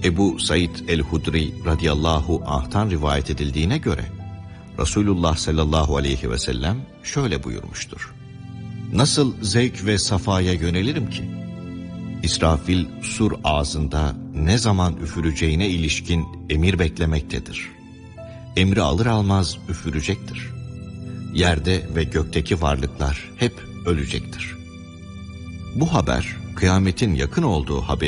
Ebu Said el-Hudri radıyallahu anh'tan rivayet edildiğine göre Resulullah sallallahu aleyhi ve sellem şöyle buyurmuştur: Nasıl zevk ve safaya yönelirim ki? İsrafil sur ağzında ne zaman üfüreceğine ilişkin emir beklemektedir. Emri alır almaz üfürecektir. Yerde ve gökteki varlıklar hep ölecektir. Bu haber kıyametin yakın olduğu haberi